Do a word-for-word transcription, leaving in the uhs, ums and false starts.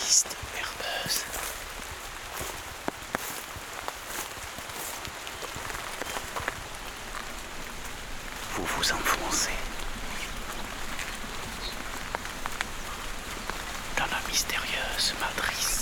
piste herbeuse. Vous vous enfoncez dans la mystérieuse matrice.